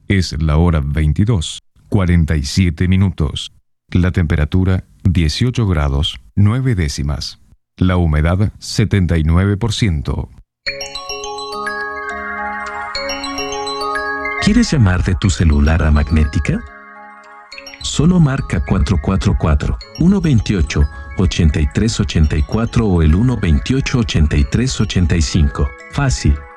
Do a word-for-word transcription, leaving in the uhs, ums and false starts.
Es la hora veintidós, cuarenta y siete minutos. La temperatura dieciocho grados, nueve décimas. La humedad setenta y nueve por ciento. ¿Quieres llamar de tu celular a Magnética? Solo marca cuatro cuatro cuatro, uno dos ocho, ocho tres ocho cuatro o el uno dos ocho, ocho tres ocho cinco. Fácil,